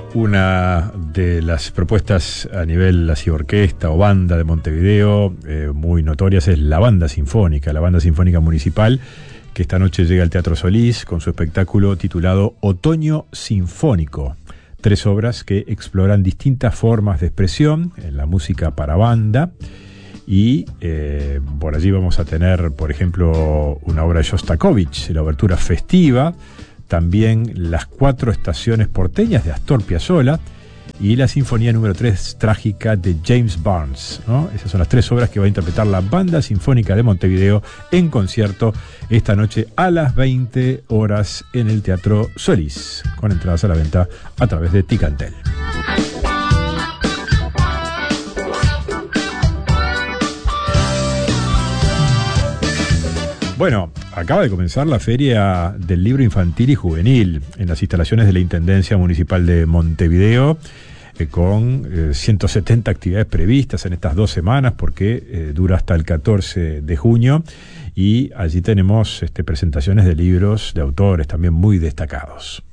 Una de las propuestas a nivel así orquesta o banda de Montevideo muy notorias es la Banda Sinfónica Municipal, que esta noche llega al Teatro Solís con su espectáculo titulado Otoño Sinfónico. 3 obras que exploran distintas formas de expresión en la música para banda. Y por allí vamos a tener, por ejemplo, una obra de Shostakovich, la obertura festiva, también las 4 estaciones porteñas de Astor Piazzolla y la Sinfonía número 3 trágica de James Barnes, ¿no? Esas son las 3 obras que va a interpretar la Banda Sinfónica de Montevideo en concierto esta noche a las 20 horas en el Teatro Solís, con entradas a la venta a través de Ticantel. Bueno, acaba de comenzar la Feria del Libro Infantil y Juvenil en las instalaciones de la Intendencia Municipal de Montevideo, con 170 actividades previstas en estas 2 semanas, porque dura hasta el 14 de junio, y allí tenemos presentaciones de libros de autores también muy destacados.